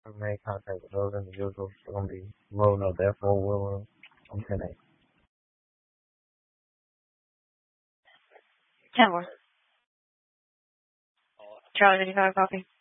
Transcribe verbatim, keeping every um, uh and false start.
I made contact with those individuals. They're gonna be rolling up that four wheeler on ten eight. ten more. Charlie, did you got a copy?